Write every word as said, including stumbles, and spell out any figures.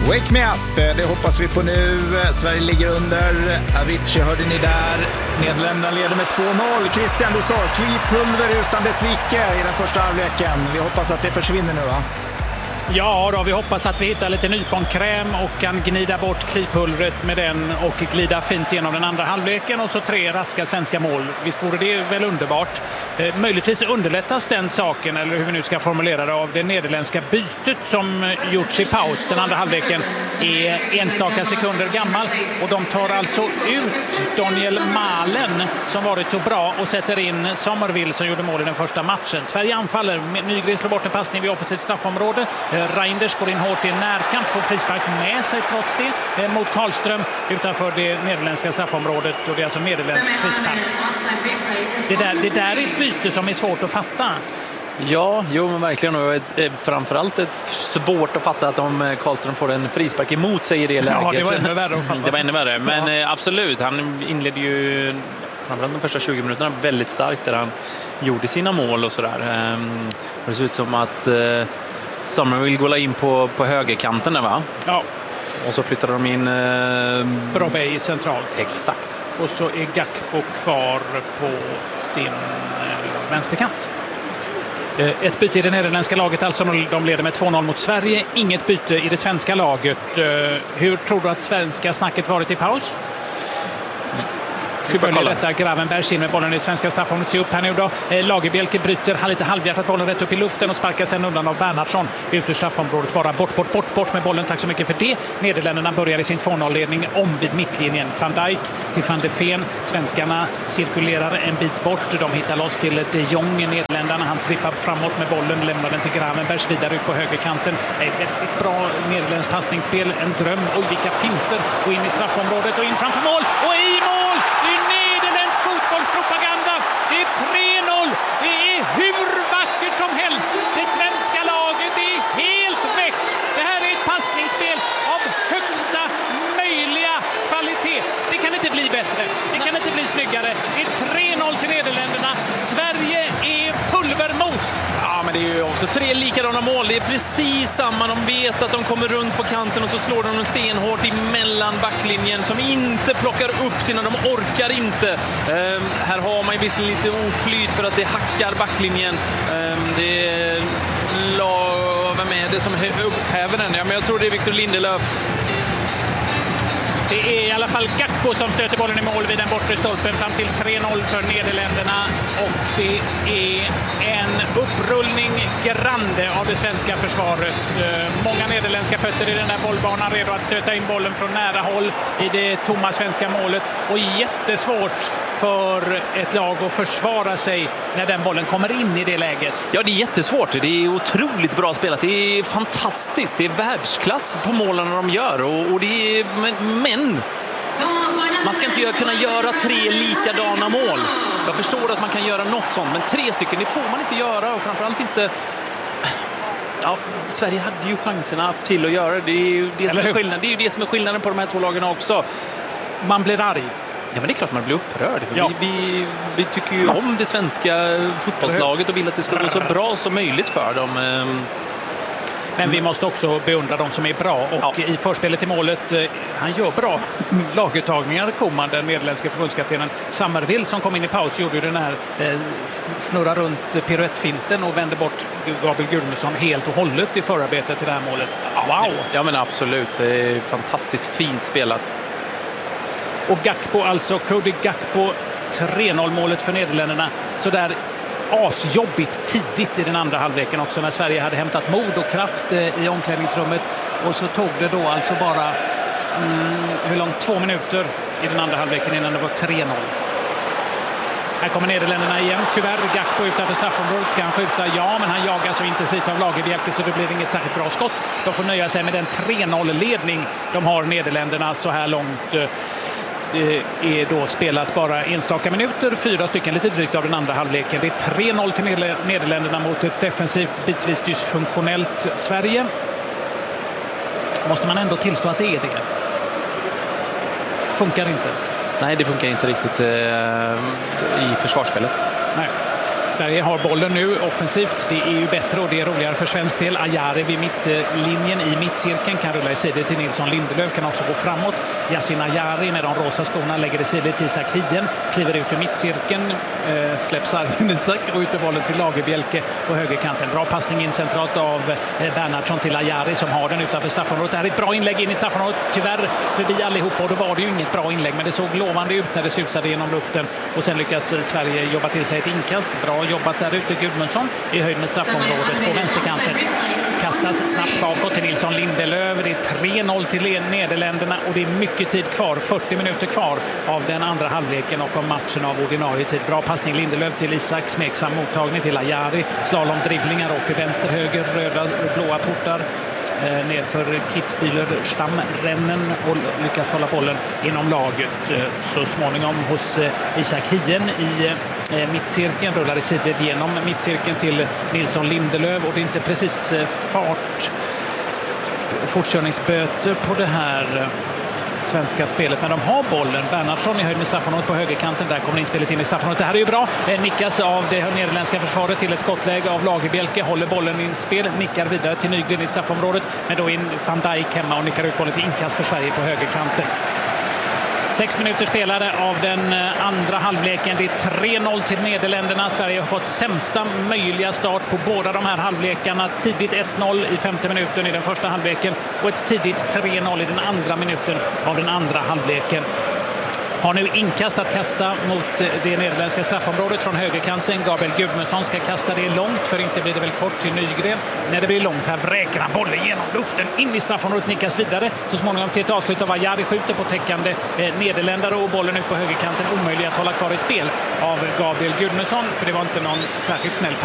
Wake me up, det hoppas vi på nu. Sverige ligger under. Avicii hörde ni där. Nederländerna leder med två noll. Christian, du sa klipulver utan dess like i den första halvleken. Vi hoppas att det försvinner nu, va? Ja, då, vi hoppas att vi hittar lite nyponkräm och kan gnida bort klipulvret med den och glida fint genom den andra halvleken och så tre raska svenska mål. Visst vore det väl underbart. Eh, möjligtvis underlättas den saken, eller hur vi nu ska formulera det, av det nederländska bytet som gjorts i paus. Den andra halvleken är enstaka sekunder gammal och de tar alltså ut Daniel Malen som varit så bra och sätter in Sommerville som gjorde mål i den första matchen. Sverige anfaller. Nygren slår bort en passning vid offensivt straffområde. Reinders går in hårt i närkamp, får frispark med sig trots det mot Karlström utanför det nederländska straffområdet, och det är alltså nederländsk frispark. Det där, det där är ett byte som är svårt att fatta. Ja, jo, men verkligen. Och framförallt ett svårt att fatta att om Karlström får en frispark emot sig i det läget. Ja, det var ännu värre att fatta. Det var ännu värre, men ja. absolut. Han inledde ju framförallt de första tjugo minuterna väldigt starkt där han gjorde sina mål och sådär. Det ser ut som att Sommerville går in på, på högerkanten där, va? Ja. Och så flyttar de in eh... Brobbey centralt. Exakt. Och så är Gakpo kvar på sin eh, vänsterkant. Eh, ett byte i det nederländska laget, alltså de leder med två noll mot Sverige. Inget byte i det svenska laget. Eh, hur tror du att svenska snacket varit i paus? Vi följer detta. Gravenberg in med bollen i svenska straffområdet. Se upp här nu då. Eh, Lagerbielke bryter han lite halvhjärtat bollen rätt upp i luften och sparkar sen undan av Bernhardsson. Ut ur straffområdet. Bara bort, bort, bort, bort med bollen. Tack så mycket för det. Nederländerna börjar i sin två noll-ledning om vid mittlinjen. Van Dijk till Van de Ven. Svenskarna cirkulerar en bit bort. De hittar loss till de Jong. Nederländerna. Han trippar framåt med bollen. Lämnar den till Gravenberg. Vidare ut på högerkanten. Ett, ett bra nederländskt passningsspel. En dröm. Oj, vilka finter. Och in i straffområdet och in framför mål. Och i mål! Fotbollspropaganda. Det är tre noll. Det är hur vackert som helst. Det svenska laget är helt väck. Det här är ett passningsspel av högsta möjliga kvalitet. Det kan inte bli bättre. Det kan inte bli snyggare. Det är tre noll till Nederländerna. Sverige är pulvermos. Ja, men det är ju också tre likadana mål. Det är precis samma. De vet att de kommer runt på kanten och så slår de en stenhårt emellan backlinjen som inte plockar upp sina. De orkar inte. Um, här har man ju visserligen lite oflyt för att det hackar backlinjen. Um, det är la- vem är det som upphäver den? Ja, men jag tror det är Victor Lindelöf. Det är i alla fall Gakpo som stöter bollen i mål vid den bortre stolpen fram till tre noll för Nederländerna. Och det är en upprullning grande av det svenska försvaret. Många nederländska fötter i den där bollbanan, redo att stöta in bollen från nära håll i det tomma svenska målet. Och jättesvårt för ett lag att försvara sig när den bollen kommer in i det läget. Ja, det är jättesvårt. Det är otroligt bra spelat. Det är fantastiskt. Det är världsklass på målen de gör. Och, och det är, men, men man ska inte kunna göra tre likadana mål. Jag förstår att man kan göra något sånt, men tre stycken, det får man inte göra. Och framförallt inte... Ja, Sverige hade ju chanserna till att göra det. Det är ju det som är skillnaden. Det är ju det som är skillnaden på de här två lagen också. Man blir arg. Ja, men det är klart man blir upprörd. Ja. Vi, vi, vi tycker ju om det svenska fotbollslaget och vill att det ska gå så bra som möjligt för dem. Men vi måste också beundra de som är bra. Och ja. i förspelet till målet, han gör bra laguttagningar. Koman, den nederländska förbundskaptenen Sommerville som kom in i paus, gjorde ju den här eh, snurra runt piruettfinten och vände bort Gabriel Gudmundsson helt och hållet i förarbetet till det här målet. Wow! Ja, men absolut. Det är fantastiskt fint spelat. Och Gakpo, alltså Cody Gakpo, tre noll-målet för Nederländerna. Så där asjobbigt tidigt i den andra halvleken också, när Sverige hade hämtat mod och kraft i omklädningsrummet. Och så tog det då alltså bara mm, hur långt? Två minuter i den andra halvleken innan det var tre noll. Här kommer Nederländerna igen. Tyvärr Gakpo utanför straffområdet. Ska han skjuta? Ja, men han jagar så intensivt av Lagerbielke så det blir inget särskilt bra skott. De får nöja sig med den tre noll-ledning de har, Nederländerna, så här långt. Är då spelat bara enstaka minuter, fyra stycken lite drygt av den andra halvleken. Det är tre noll till Nederländerna mot ett defensivt, bitvis dysfunktionellt Sverige. Måste man ändå tillstå att det är det. Funkar inte. Nej, det funkar inte riktigt eh, i försvarsspelet. Nej. Sverige har bollen nu offensivt. Det är ju bättre och det är roligare för svensk del. Ajari vid mittlinjen i mittcirkeln kan rulla i sidor till Nilsson Lindelöf, kan också gå framåt. Yasin Ajari med de rosa skorna lägger i sidor till Isak Hien, kliver ut ur mittcirkeln, eh, släpps Arjen Isak och ut bollen till Lagerbielke på högerkanten. Bra passning in centralt av eh, Bernhardsson till Ajari som har den utanför straffområdet. Det här är ett bra inlägg in i straffområdet, tyvärr förbi allihopa, och då var det ju inget bra inlägg, men det såg lovande ut när det susade genom luften och sen lyckas Sverige jobba till sig ett inkast. Bra jobbat där ute. Gudmundsson i höjd med straffområdet på vänsterkanten. Kastas snabbt bakåt till Nilsson Lindelöf. Det är tre noll till Nederländerna och det är mycket tid kvar. fyrtio minuter kvar av den andra halvleken och av matchen av ordinarie tid. Bra passning Lindelöf till Isak. Smeksam mottagning till Ajari. Slalomdribblingar och vänster, höger, röda och blåa portar. Eh, nerför Kitzbühler stamrennen och lyckas hålla bollen inom laget. Eh, så småningom hos eh, Isak Hien i eh, mittcirkeln, rullar i sidled genom mittcirkeln till Nilsson Lindelöf, och det är inte precis eh, fart fortkörningsböter på det här eh, svenska spelet när de har bollen. Bernhardsson i höjd med straffområdet på högerkanten. Där kommer inspelet in i straffområdet. Det här är ju bra. Nickas av det nederländska försvaret till ett skottläge av Lagerbielke. Håller bollen i spel. Nickar vidare till Nygren i straffområdet. Men då in Van Dijk hemma och nickar ut bollen till inkast för Sverige på högerkanten. Sex minuter spelade av den andra halvleken. Det är tre noll till Nederländerna. Sverige har fått sämsta möjliga start på båda de här halvlekarna. Tidigt ett noll i femte minuten i den första halvleken och ett tidigt tre noll i den andra minuten av den andra halvleken. Har nu inkast att kasta mot det nederländska straffområdet från högerkanten. Gabriel Gudmundsson ska kasta det långt, för inte blir det väl kort till Nygren. När det blir långt här vräker han bollen genom luften in i straffområdet, nickas vidare. Så småningom till ett avslut av Ajari, skjuter på täckande eh, nederländare och bollen ut på högerkanten omöjlig att hålla kvar i spel av Gabriel Gudmundsson, för det var inte någon särskilt snäll